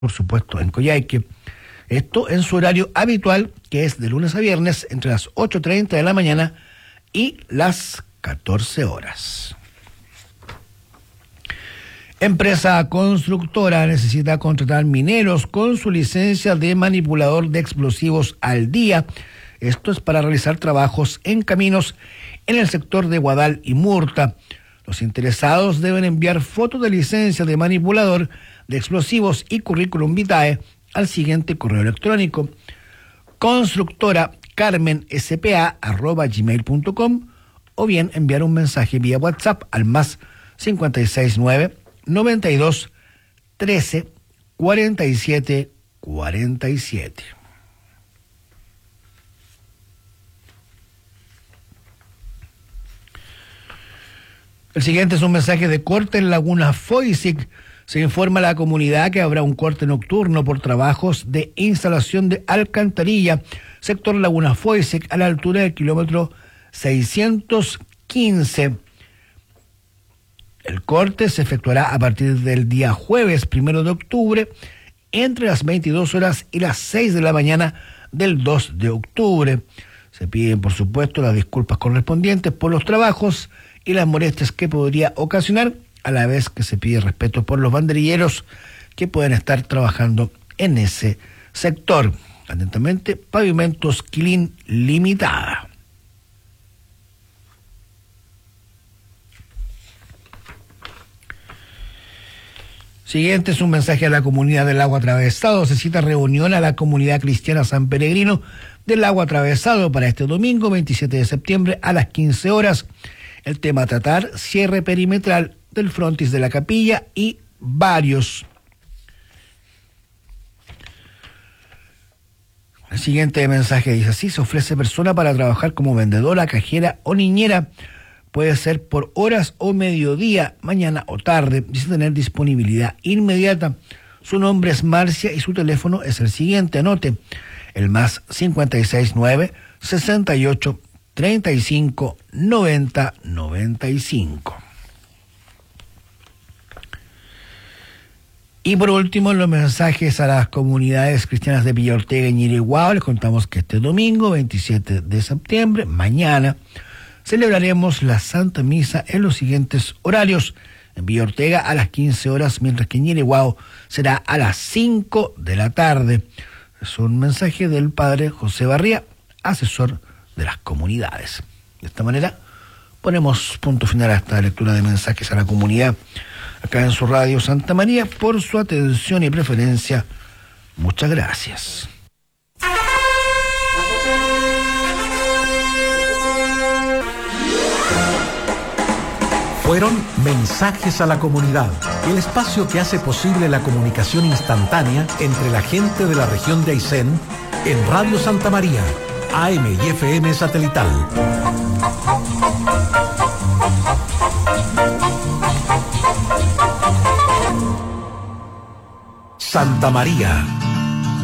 por supuesto, en Coyhaique. Esto en su horario habitual, que es de lunes a viernes, entre las 8:30 de la mañana y las 14 horas. Empresa constructora necesita contratar mineros con su licencia de manipulador de explosivos al día. Esto es para realizar trabajos en caminos en el sector de Guadal y Murta. Los interesados deben enviar fotos de licencia de manipulador de explosivos y currículum vitae al siguiente correo electrónico: constructoracarmenspa@gmail.com, o bien enviar un mensaje vía WhatsApp al más 569 92 13 47 47. El siguiente es un mensaje de corte en Laguna Foisic. Se informa a la comunidad que habrá un corte nocturno por trabajos de instalación de alcantarilla, sector Laguna Foisic, a la altura del kilómetro 615. El corte se efectuará a partir del día jueves 1 de octubre, entre las 22 horas y las 6 de la mañana del 2 de octubre. Se piden, por supuesto, las disculpas correspondientes por los trabajos y las molestias que podría ocasionar, a la vez que se pide respeto por los banderilleros que pueden estar trabajando en ese sector. Atentamente, Pavimentos Quilín Limitada. Siguiente es un mensaje a la comunidad del Lago Atravesado. Se cita reunión a la comunidad cristiana San Peregrino del Lago Atravesado para este domingo 27 de septiembre a las 15 horas. El tema a tratar: cierre perimetral del frontis de la capilla y varios. El siguiente mensaje dice así: se ofrece persona para trabajar como vendedora, cajera o niñera. Puede ser por horas o mediodía, mañana o tarde. Dice tener disponibilidad inmediata. Su nombre es Marcia y su teléfono es el siguiente. Anote: el más 569 68 35 90 95. Y por último, los mensajes a las comunidades cristianas de Villa Ortega y Ñiriguao. Les contamos que este domingo 27 de septiembre, mañana, celebraremos la Santa Misa en los siguientes horarios: en Villa Ortega a las 15 horas, mientras que en Ñiriguao será a las 5 de la tarde. Es un mensaje del padre José Barría, asesor de las comunidades. De esta manera ponemos punto final a esta lectura de mensajes a la comunidad acá en su radio Santa María. Por su atención y preferencia, muchas gracias. Fueron Mensajes a la Comunidad, el espacio que hace posible la comunicación instantánea entre la gente de la región de Aysén en Radio Santa María, AM y FM satelital. Santa María,